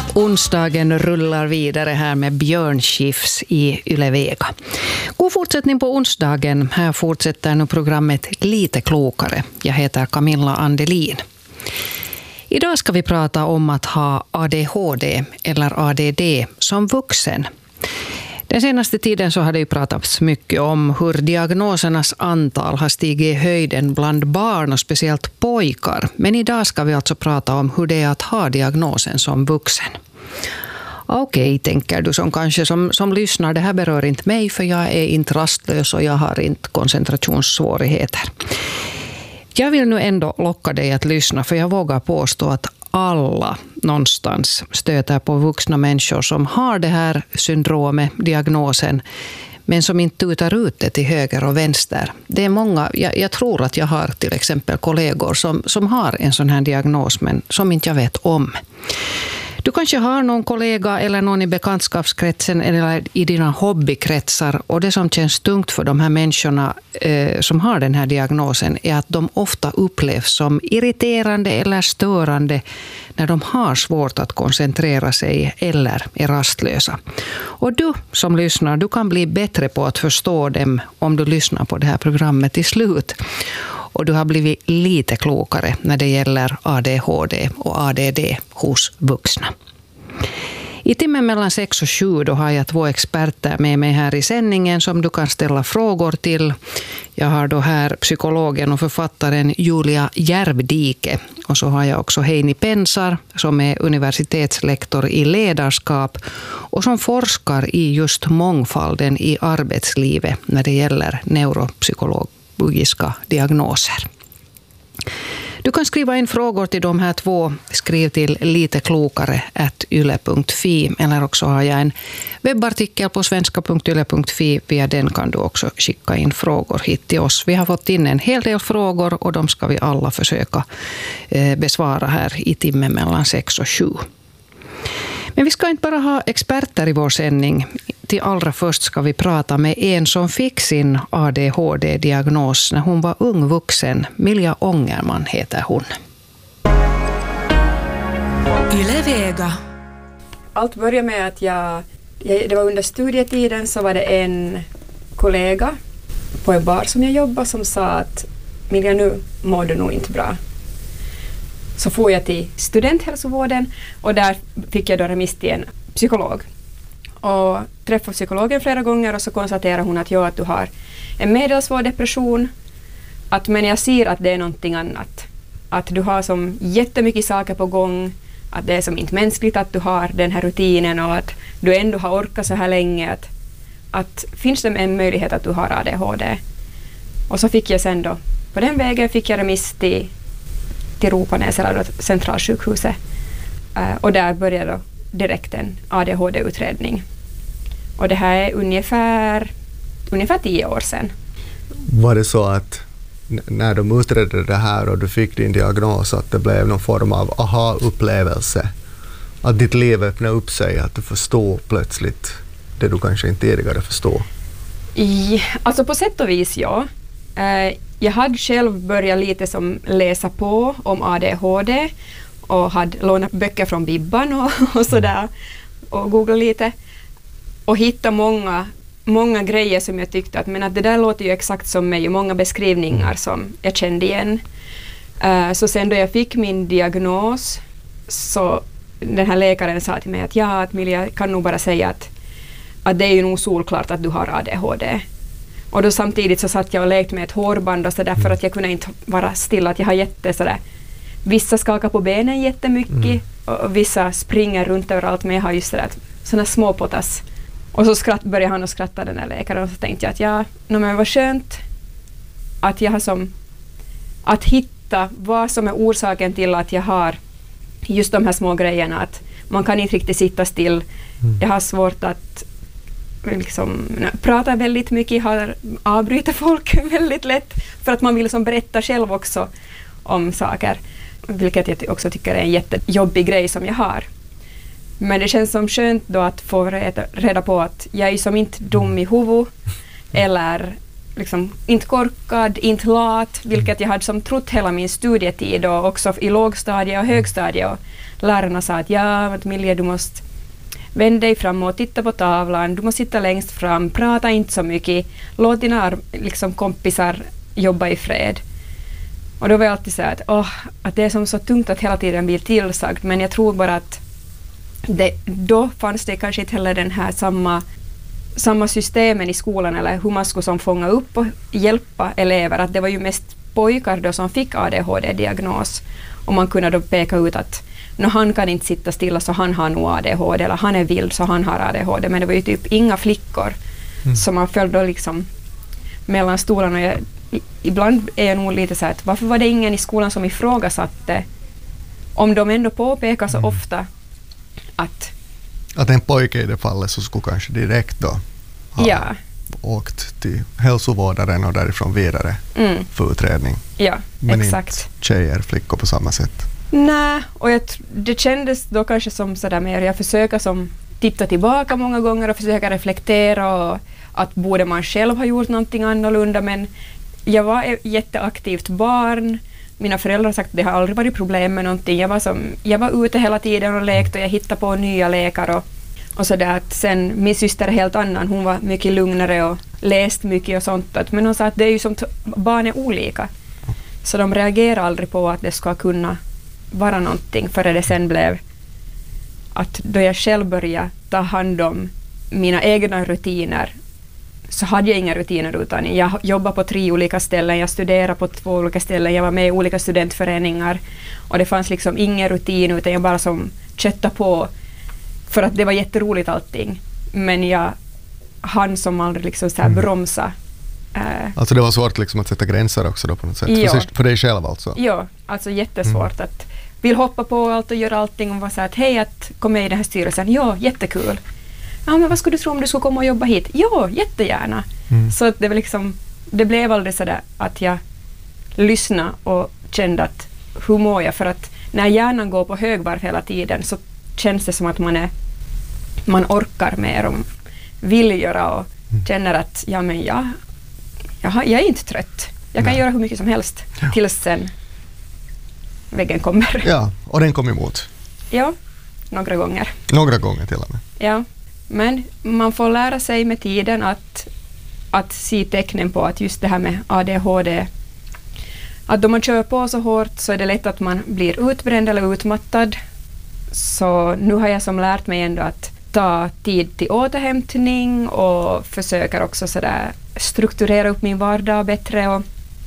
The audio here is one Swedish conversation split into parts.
Onsdagen rullar vidare här med Björn Skifs i Yle Vega. God fortsättning på onsdagen. Här fortsätter nu programmet Lite klokare. Jag heter Camilla Andelin. Idag ska vi prata om att ha ADHD eller ADD som vuxen. Den senaste tiden så har det ju pratats mycket om hur diagnosernas antal har stigit i höjden bland barn och speciellt pojkar. Men idag ska vi alltså prata om hur det är att ha diagnosen som vuxen. Okej, tänker du som lyssnar, det här berör inte mig för jag är inte rastlös och jag har inte koncentrationssvårigheter. Jag vill nu ändå locka dig att lyssna för jag vågar påstå att alla någonstans stöter på vuxna människor som har det här syndromet, diagnosen, men som inte tutar ut det till höger och vänster. Det är många, jag tror att jag har till exempel kollegor som har en sån här diagnos men som inte jag vet om. Du kanske har någon kollega eller någon i bekantskapskretsen eller i dina hobbykretsar och det som känns tungt för de här människorna som har den här diagnosen är att de ofta upplevs som irriterande eller störande när de har svårt att koncentrera sig eller är rastlösa. Och du som lyssnar, du kan bli bättre på att förstå dem om du lyssnar på det här programmet till slut. Och du har blivit lite klokare när det gäller ADHD och ADD hos vuxna. I timmen mellan 6 och 7 då har jag 2 experter med mig här i sändningen som du kan ställa frågor till. Jag har då här psykologen och författaren Julia Järvdike. Och så har jag också Heini Pensar som är universitetslektor i ledarskap och som forskar i just mångfalden i arbetslivet när det gäller neuropsykologiska diagnoser. Du kan skriva in frågor till de här 2. Skriv till liteklokare@yle.fi eller också har jag en webbartikel på svenska.yle.fi. Via den kan du också skicka in frågor hit till oss. Vi har fått in en hel del frågor och de ska vi alla försöka besvara här i timmen mellan 6 och 7. Men vi ska inte bara ha experter i vår sändning. Till allra först ska vi prata med en som fick sin ADHD-diagnos när hon var ung vuxen. Milja Ångerman heter hon. Yle Vega. Allt började med att det var under studietiden så var det en kollega på en bar som jag jobbade som sa att Milja, nu mår du nog inte bra. Så får jag till studenthälsovården och där fick jag då remiss till en psykolog. Och träffade psykologen flera gånger och så konstaterade hon att att du har en medelsvår depression. Men jag ser att det är någonting annat. Att du har som jättemycket saker på gång. Att det är som inte mänskligt att du har den här rutinen och att du ändå har orkat så här länge. Att finns det en möjlighet att du har ADHD? Och så fick jag sen då, på den vägen fick jag remiss till Ropanäs eller centralsjukhuset. Och där började då direkt en ADHD-utredning. Och det här är ungefär 10 år sedan. Var det så att när de utredde det här och du fick din diagnos att det blev någon form av aha-upplevelse? Att ditt liv öppnade upp sig, att du förstår plötsligt det du kanske inte tidigare förstår? Alltså på sätt och vis, ja. Jag hade själv börjat lite som läsa på om ADHD och hade lånat böcker från Bibban och sådär och googlat lite och hittade många grejer som jag tyckte att det där låter ju exakt som mig och många beskrivningar som jag kände igen. Så sen då jag fick min diagnos så den här läkaren sa till mig att Milja kan nog bara säga att det är ju nog solklart att du har ADHD. Och då samtidigt så satt jag och lekte med ett hårband och så där för att jag kunde inte vara stilla, att jag har sådär. Vissa skakar på benen jättemycket och vissa springer runt överallt, men jag har just sådana små potas. Och så började han att skratta, den här läkaren, och så tänkte jag att men vad skönt att jag har som att hitta vad som är orsaken till att jag har just de här små grejerna, att man kan inte riktigt sitta still. Jag har svårt att prata väldigt mycket, avbryter folk väldigt lätt för att man vill berätta själv också om saker, vilket jag också tycker är en jättejobbig grej som jag har. Men det känns som skönt då att få reda på att jag är som inte dum i huvudet eller liksom inte korkad, inte lat, vilket jag hade som trott hela min studietid och också i lågstadie och högstadie. Och lärarna sa att ja, Milja, du måste vända dig fram och titta på tavlan, du måste sitta längst fram, prata inte så mycket, låt dina liksom, kompisar jobba i fred. Och då var jag alltid så att det är som så tungt att hela tiden bli tillsagd, men jag tror bara att då fanns det kanske inte heller den här samma systemen i skolan eller hur man skulle som fånga upp och hjälpa elever, att det var ju mest pojkar då som fick ADHD-diagnos och man kunde då peka ut att han kan inte sitta stilla så han har nog ADHD, eller han är vild så han har ADHD, men det var ju typ inga flickor som man följde då liksom mellan stolarna. Ibland är jag nog lite så här att varför var det ingen i skolan som ifrågasatte om de ändå påpekar så ofta att en pojke i det fallet så skulle kanske direkt då ha åkt till hälsovårdaren och därifrån vidare för utredning. Ja, men exakt. Inte tjejer, flickor på samma sätt. Nej, och det kändes då kanske som sådär mer, jag försöker som titta tillbaka många gånger och försöka reflektera och att borde man själv ha gjort någonting annorlunda, men jag var ett jätteaktivt barn. Mina föräldrar har sagt att det har aldrig varit problem med någonting. Jag var ute hela tiden och lekte och jag hittade på nya lekar och sådär. Att sen min syster är helt annan. Hon var mycket lugnare och läste mycket och sånt. Men hon sa att det är ju som barn är olika. Så de reagerar aldrig på att det ska kunna vara någonting före det sen blev att då jag själv började ta hand om mina egna rutiner så hade jag inga rutiner utan jag jobbade på 3 olika ställen, jag studerade på 2 olika ställen, jag var med i olika studentföreningar och det fanns liksom ingen rutin utan jag bara som köttade på för att det var jätteroligt allting. Men jag hann som aldrig liksom så här bromsa. Alltså det var svårt liksom att sätta gränser också då på något sätt, för dig själv alltså? Ja, alltså jättesvårt att vill hoppa på allt och göra allting och vara så att hej, att kom med i den här styrelsen, ja, jättekul. Ja, men vad skulle du tro om du skulle komma och jobba hit? Ja, jättegärna. Så att det var liksom, det blev aldrig så där att jag lyssnade och kände att hur mår jag? För att när hjärnan går på högvarv hela tiden så känns det som att man orkar mer och vill göra och känner att ja, men jag är inte trött. Jag kan göra hur mycket som helst tills sen väggen kommer. Ja, och den kom emot. Ja, några gånger. Några gånger till och med. Ja, men man får lära sig med tiden att se tecknen på att just det här med ADHD, att om man kör på så hårt så är det lätt att man blir utbränd eller utmattad. Så nu har jag som lärt mig ändå att ta tid till återhämtning och försöker också så där strukturera upp min vardag bättre. Och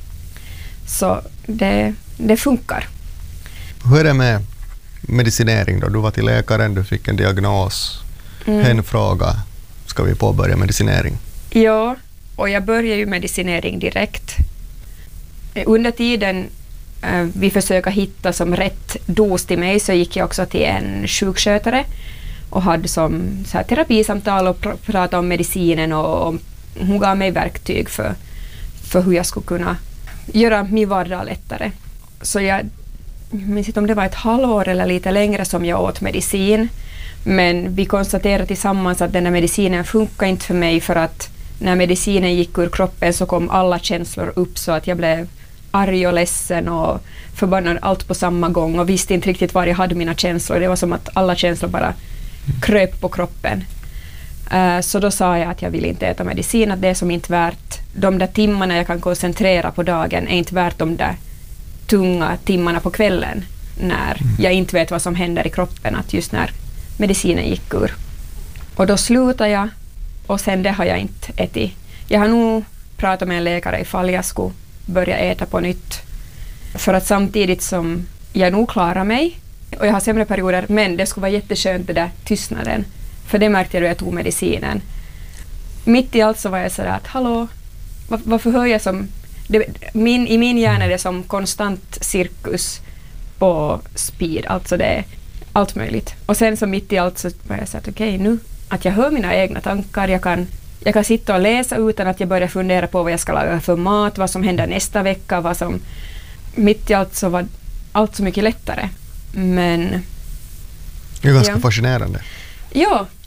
så det funkar. Hur är det med medicinering då? Du var till läkaren, du fick en diagnos. En fråga, ska vi påbörja medicinering? Ja, och jag började ju medicinering direkt. Under tiden vi försöker hitta som rätt dos till mig så gick jag också till en sjukskötare och hade som så här terapisamtal och pratade om medicinen och hon gav mig verktyg för hur jag skulle kunna göra min vardag lättare. Så jag minns inte om det var ett halvår eller lite längre som jag åt medicin. Men vi konstaterade tillsammans att den här medicinen funkar inte för mig för att när medicinen gick ur kroppen så kom alla känslor upp så att jag blev arg och ledsen och förbannad allt på samma gång och visste inte riktigt var jag hade mina känslor. Det var som att alla känslor bara kröp på kroppen. Så då sa jag att jag vill inte äta medicin, att det är som inte värt de där timmarna jag kan koncentrera på dagen är inte värt de där tunga timmarna på kvällen när jag inte vet vad som händer i kroppen, att just när medicinen gick ur. Och då slutade jag och sen det har jag inte ätit. Jag har nog pratat med en läkare ifall jag skulle börja äta på nytt. För att samtidigt som jag nog klarar mig och jag har sämre perioder, men det skulle vara jätteskönt det där tystnaden. För det märkte jag då jag tog medicinen. Mitt i allt så var jag sådär att hallå, varför hör jag som... I min hjärna är det som konstant cirkus på speed, alltså det är allt möjligt. Och sen så mitt i allt så var jag så att okej, nu att jag hör mina egna tankar, jag kan sitta och läsa utan att jag börjar fundera på vad jag ska laga för mat, vad som händer nästa vecka, mitt i allt så var allt så mycket lättare. Men det är ganska fascinerande. Ja,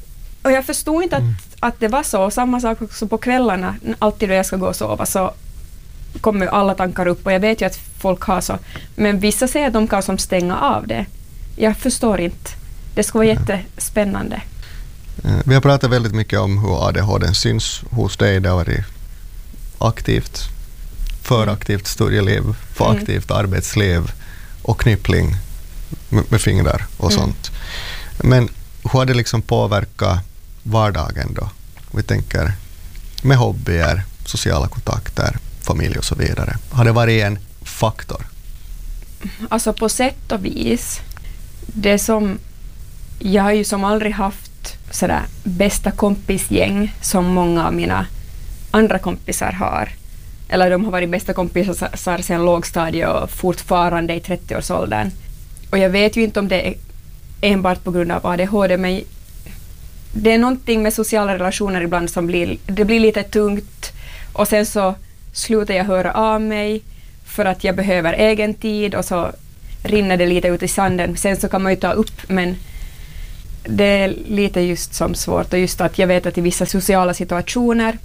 Och jag förstod inte att det var så. Samma sak också på kvällarna, alltid då jag ska gå och sova så kommer alla tankar upp och jag vet ju att folk har så. Men vissa säger att de kan som stänga av det. Jag förstår inte. Det ska vara jättespännande. Vi har pratat väldigt mycket om hur ADHD syns hos dig. Det har varit aktivt, för aktivt studieliv, för aktivt arbetsliv och knyppling med fingrar och sånt. Men hur har det liksom påverkat vardagen då? Vi tänker med hobbyer, sociala kontakter, familj och så vidare. Har det varit en faktor? Alltså på sätt och vis. Det som jag har ju som aldrig haft sådär bästa kompisgäng som många av mina andra kompisar har. Eller de har varit bästa kompisar sedan lågstadiet och fortfarande i 30-årsåldern. Och jag vet ju inte om det är enbart på grund av ADHD, men det är någonting med sociala relationer ibland som det blir lite tungt och sen så slutar jag höra av mig för att jag behöver egen tid och så rinner det lite ut i sanden. Sen så kan man ju ta upp, men det är lite just som svårt och just att jag vet att i vissa sociala situationer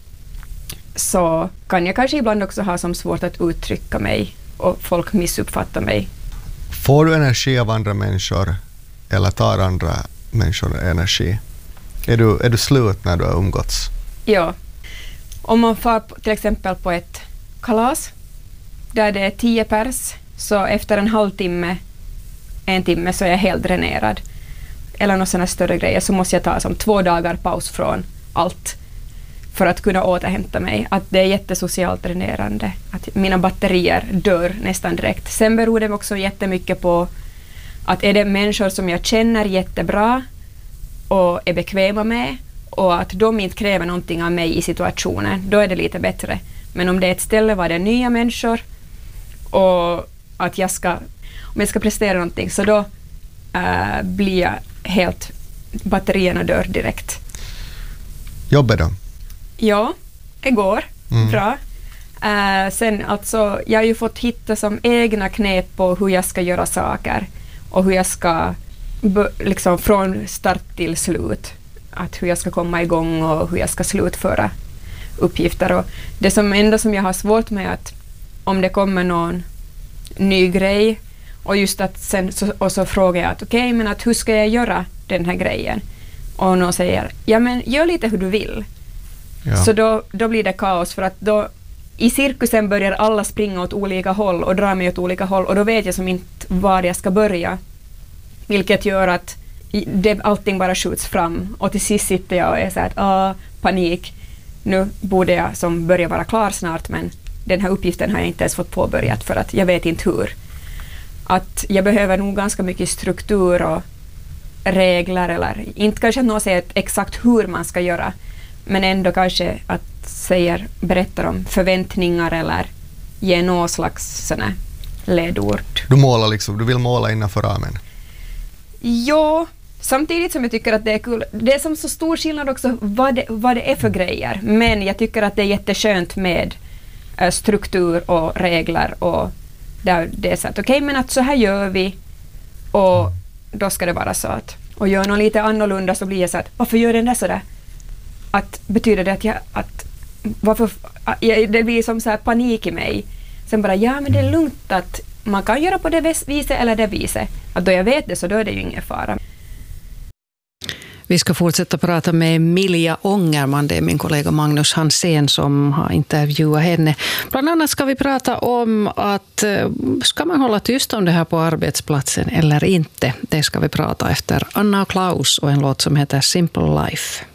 så kan jag kanske ibland också ha som svårt att uttrycka mig och folk missuppfattar mig. Får du energi av andra människor eller tar andra människor energi? Är du slut när du har umgåtts? Ja. Om man får till exempel på ett kalas där det är 10 pers så efter en halvtimme, en timme så är jag helt dränerad. Eller några sådana större grejer så måste jag ta som 2 dagar paus från allt för att kunna återhämta mig. Att det är jättesocialt dränerande. Att mina batterier dör nästan direkt. Sen beror det också jättemycket på att är det människor som jag känner jättebra och är bekväma med och att de inte kräver någonting av mig i situationen, då är det lite bättre. Men om det är ett ställe var det nya människor och att om jag ska prestera någonting så då blir jag helt, batterierna dör direkt. Jobbet då? Ja, det går bra. Sen alltså, jag har ju fått hitta som egna knep på hur jag ska göra saker och hur jag ska liksom från start till slut. Att hur jag ska komma igång och hur jag ska slutföra uppgifter. Och det som enda som jag har svårt med att om det kommer någon ny grej och just att sen så frågar jag att okej, men att hur ska jag göra den här grejen? Och någon säger, ja men gör lite hur du vill. Ja. Så då blir det kaos för att då i cirkusen börjar alla springa åt olika håll och dra mig åt olika håll och då vet jag som inte var jag ska börja. Vilket gör att allting bara skjuts fram och till sist sitter jag och är så här panik. Nu borde jag som börja vara klar snart men den här uppgiften har jag inte ens fått påbörjat för att jag vet inte hur. Att jag behöver nog ganska mycket struktur och regler eller inte kanske att någon säger exakt hur man ska göra men ändå kanske att berättar om förväntningar eller ge någon slags såna ledord. Du vill måla innanför ramen? Ja, samtidigt som jag tycker att det är kul. Det är som så stor skillnad också vad det är för grejer. Men jag tycker att det är jätteskönt med struktur och regler och där det är så att okej, men att så här gör vi och då ska det vara så att och gör något lite annorlunda så blir jag så att varför gör den där så där? Att betyder det det blir som så här panik i mig. Sen bara, ja men det är lugnt att man kan göra på det viset eller det viset. Att då jag vet det så då är det ju ingen fara. Vi ska fortsätta prata med Milja Ångerman, det är min kollega Magnus Hansén som har intervjuat henne. Bland annat ska vi prata om att ska man hålla tyst om det här på arbetsplatsen eller inte. Det ska vi prata efter Anna och Klaus och en låt som heter Simple Life.